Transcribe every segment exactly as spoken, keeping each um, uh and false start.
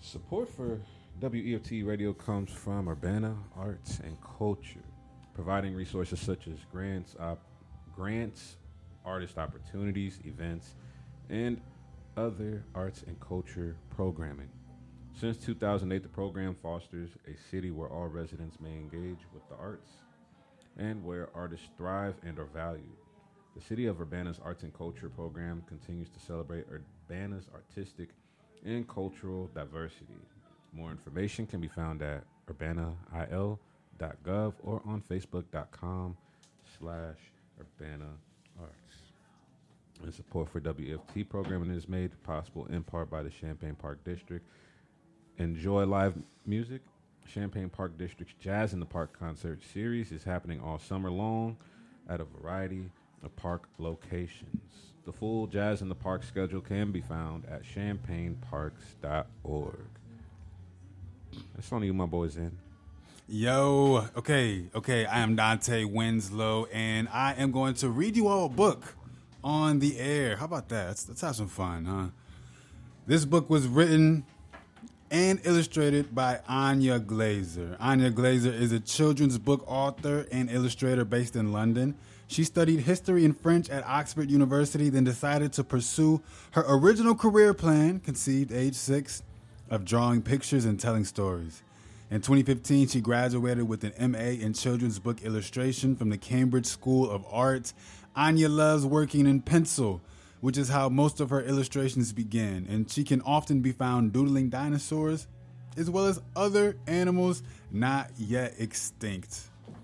Support for W E F T Radio comes from Urbana Arts and Culture, providing resources such as grants, op- grants, artist opportunities, events, and other arts and culture programming. Since two thousand eight, the program fosters a city where all residents may engage with the arts and where artists thrive and are valued. The City of Urbana's Arts and Culture program continues to celebrate Urbana's artistic and cultural diversity. More information can be found at urbana I L dot gov or on facebook.com slash Urbana Arts. And support for W F T programming is made possible in part by the Champaign Park District. Enjoy live music. Champaign Park District's Jazz in the Park concert series is happening all summer long at a variety of park locations. The full Jazz in the Park schedule can be found at champaign parks dot org. That's on you, my boys, in. Yo, okay, okay, I am Dante Winslow, and I am going to read you all a book on the air. How about that? Let's, let's have some fun, huh? This book was written and illustrated by Anya Glazer. Anya Glazer is a children's book author and illustrator based in London. She studied history and French at Oxford University, then decided to pursue her original career plan, conceived age six, of drawing pictures and telling stories. In twenty fifteen, she graduated with an M A in children's book illustration from the Cambridge School of Art. Anya loves working in pencil, which is how most of her illustrations begin, and she can often be found doodling dinosaurs as well as other animals not yet extinct.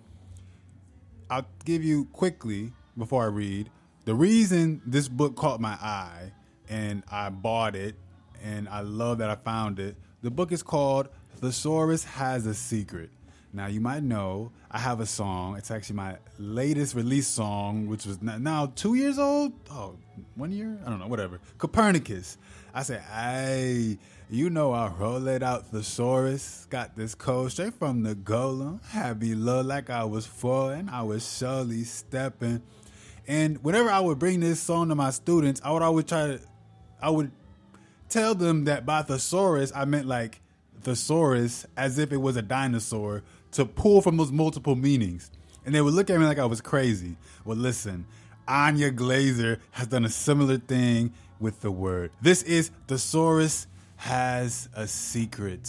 I'll give you quickly, before I read, the reason this book caught my eye and I bought it and I love that I found it. The book is called Thesaurus Has a Secret. Now, you might know I have a song. It's actually my latest release song, which was now two years old. Oh, one year? I don't know, whatever. Copernicus. I said, hey, you know I roll it out Thesaurus. Got this code straight from the golem. Had me look like I was four and I was surely stepping. And whenever I would bring this song to my students, I would always try to, I would tell them that by thesaurus, I meant like thesaurus as if it was a dinosaur to pull from those multiple meanings. And they would look at me like I was crazy. Well, listen, Anya Glazer has done a similar thing with the word. This is Thesaurus Has a Secret.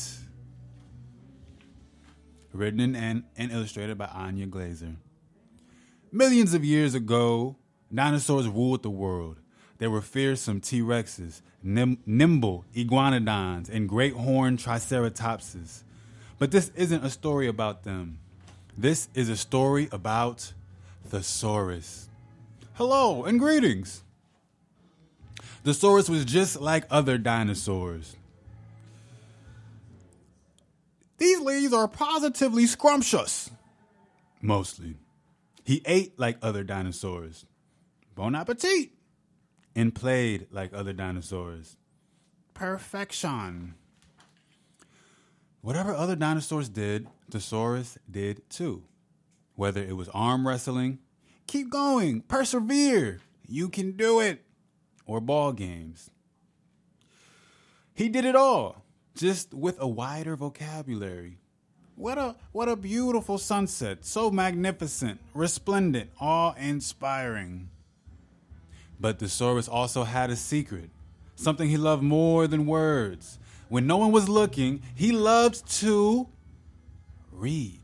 Written and, and illustrated by Anya Glazer. Millions of years ago, dinosaurs ruled the world. There were fearsome T-Rexes, nim- nimble iguanodons, and great horned triceratopses. But this isn't a story about them. This is a story about Thesaurus. Hello and greetings. Thesaurus was just like other dinosaurs. These leaves are positively scrumptious. Mostly. He ate like other dinosaurs. Bon appetit. And played like other dinosaurs. Perfection. Whatever other dinosaurs did, Thesaurus did too. Whether it was arm wrestling, keep going, persevere, you can do it, or ball games. He did it all, just with a wider vocabulary. What a what a beautiful sunset, so magnificent, resplendent, awe-inspiring. But Thesaurus also had a secret, something he loved more than words. When no one was looking, he loved to read.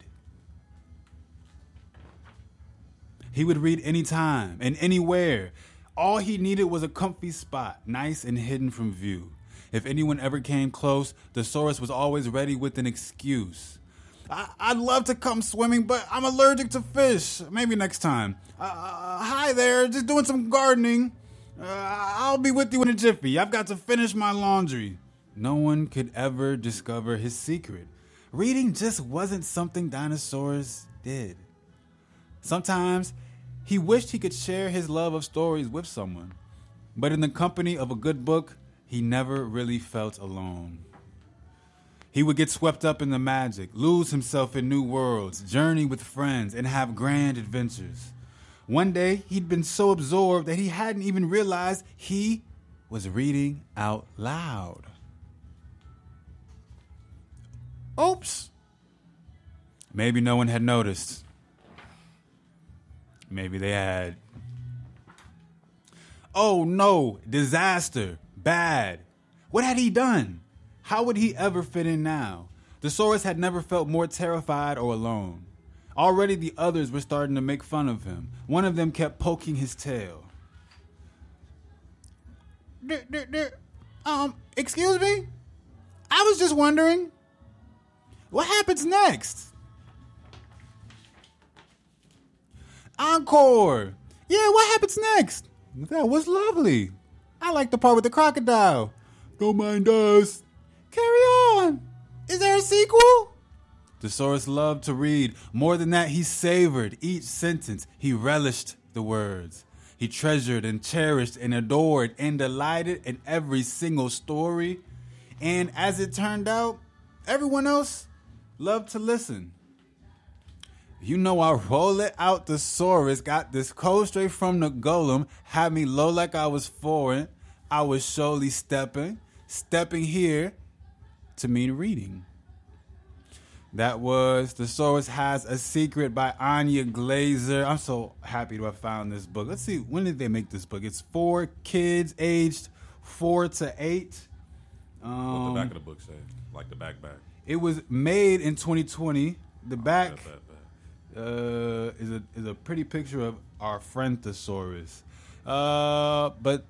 He would read anytime and anywhere. All he needed was a comfy spot, nice and hidden from view. If anyone ever came close, Thesaurus was always ready with an excuse. I- I'd love to come swimming, but I'm allergic to fish. Maybe next time. Uh, uh, hi there, just doing some gardening. Uh, I'll be with you in a jiffy. I've got to finish my laundry. No one could ever discover his secret. Reading just wasn't something dinosaurs did. Sometimes he wished he could share his love of stories with someone. But in the company of a good book, he never really felt alone. He would get swept up in the magic, lose himself in new worlds, journey with friends, and have grand adventures. One day, he'd been so absorbed that he hadn't even realized he was reading out loud. Oops. Maybe no one had noticed. Maybe they had. Oh no, disaster, bad. What had he done? How would he ever fit in now? Thesaurus had never felt more terrified or alone. Already the others were starting to make fun of him. One of them kept poking his tail. Um, excuse me? I was just wondering, what happens next? Encore. Yeah, what happens next? That was lovely. I like the part with the crocodile. Don't mind us. Carry on. Is there a sequel? Thesaurus loved to read. More than that, he savored each sentence. He relished the words. He treasured and cherished and adored and delighted in every single story. And as it turned out, everyone else loved to listen. You know, I roll it out Thesaurus, got this code straight from the golem, had me low like I was foreign. I was surely stepping, stepping here to mean reading. That was Thesaurus Has a Secret by Anya Glazer. I'm so happy to have found this book. Let's see, when did they make this book? It's for kids aged four to eight. Um, what the back of the book say? Like the back back. It was made in twenty twenty. The back... Oh, bad, bad, bad. Uh, is a is a pretty picture of our friend Thesaurus. Uh, but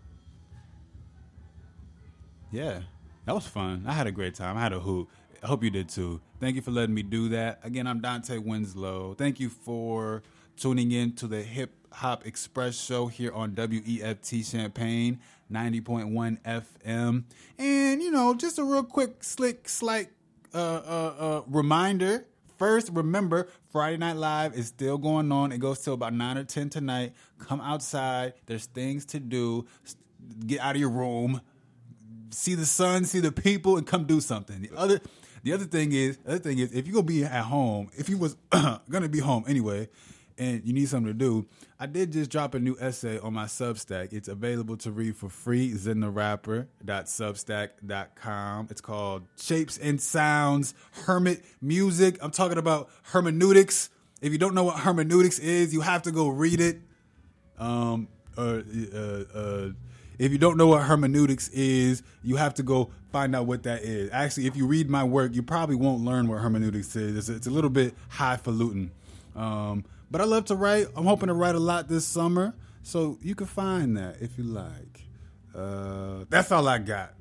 yeah, that was fun. I had a great time. I had a hoot. I hope you did too. Thank you for letting me do that. Again, I'm Dante Winslow. Thank you for tuning in to the Hip Hop Express show here on W E F T Champaign ninety point one F M. And you know, just a real quick, slick, slight uh, uh, uh, reminder. First, remember, Friday Night Live is still going on. It goes till about nine or ten tonight. Come outside. There's things to do. Get out of your room. See the sun, see the people, and come do something. The other the other thing is, the other thing is, if you're going to be at home, if you was going to be home anyway, and you need something to do, I did just drop a new essay on my Substack. It's available to read for free, zen the rapper dot substack dot com. It's called Shapes and Sounds, Hermit Music. I'm talking about hermeneutics. If you don't know what hermeneutics is, you have to go read it. Um, uh, uh, uh, if you don't know what hermeneutics is, you have to go find out what that is. Actually, if you read my work, you probably won't learn what hermeneutics is. It's, it's a little bit highfalutin. Um, But I love to write. I'm hoping to write a lot this summer. So you can find that if you like. Uh, that's all I got.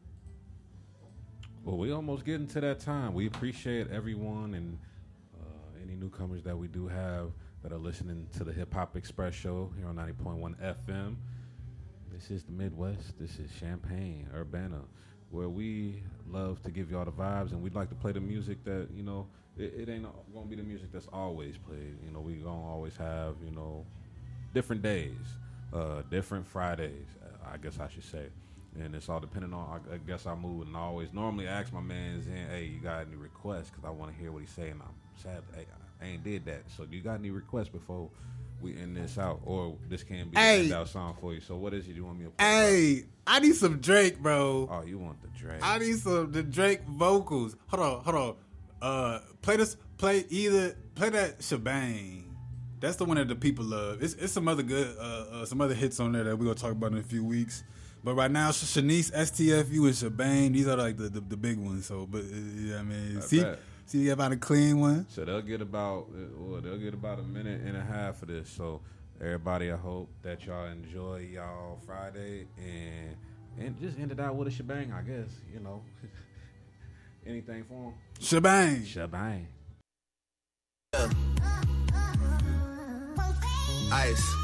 Well, we almost getting to that time. We appreciate everyone and uh, any newcomers that we do have that are listening to the Hip Hop Express show here on ninety point one F M. This is the Midwest. This is Champaign, Urbana, where we love to give y'all the vibes, and we'd like to play the music that, you know, It, it ain't gonna be the music that's always played. You know, we gonna always have, you know, different days, uh, different Fridays, I guess I should say. And it's all depending on, I, I guess, our mood. And I always normally ask my mans, in, hey, you got any requests? Because I want to hear what he's saying. I'm sad, hey, I ain't did that. So do you got any requests before we end this out? Or this can't be hey. an end out song for you. So what is it you want me to play? Hey, about? I need some Drake, bro. Oh, you want the Drake? I need some the Drake vocals. Hold on, hold on. Uh, play this. Play either. Play that Shebang. That's the one that the people love. It's, it's some other good, uh, uh, some other hits on there that we're gonna talk about in a few weeks. But right now, Shanice, S T F U, and Shebang. These are like the, the, the big ones. So, but uh, yeah, I mean, I see, bet. see, you find a clean one. So they'll get about, well, they'll get about a minute and a half of this. So everybody, I hope that y'all enjoy y'all Friday and and just end it out with a shebang. I guess, you know. Anything for him? Shebang. Shebang. Ice.